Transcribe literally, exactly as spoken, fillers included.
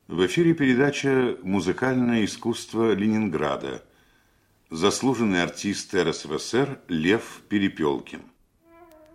В эфире передача «Музыкальное искусство Ленинграда». Заслуженный артист эр эс эф эс эр Лев Перепелкин.